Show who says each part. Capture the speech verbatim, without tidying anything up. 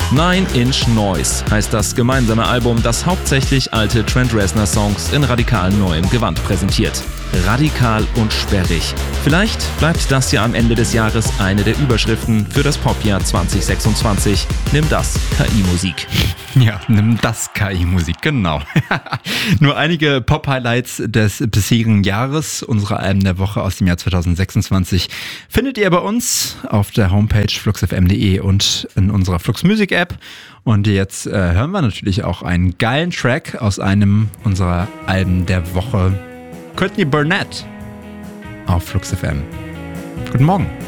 Speaker 1: Nine Inch Noise heißt das gemeinsame Album, das hauptsächlich alte Trent Reznor-Songs in radikal neuem Gewand präsentiert. Radikal und sperrig. Vielleicht bleibt das ja am Ende des Jahres eine der Überschriften für das Popjahr zwanzig sechsundzwanzig. Nimm das, K I-Musik.
Speaker 2: Ja, nimm das, K I-Musik, genau. Nur einige Pop-Highlights des bisherigen Jahres. Unsere Alben der Woche aus dem Jahr zwanzig sechsundzwanzig findet ihr bei uns auf der Homepage flux f m punkt d e und in unserer Flux Music App. Und jetzt äh, hören wir natürlich auch einen geilen Track aus einem unserer Alben der Woche. Courtney Barnett auf Flux F M. Guten Morgen.